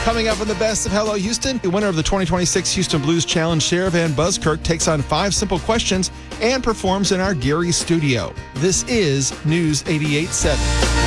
Coming up on the best of Hello Houston, the winner of the 2026 Houston Blues Challenge, Sherivan Buzzkirk, takes on 5 simple questions and performs in our Gary studio. This is News 88.7.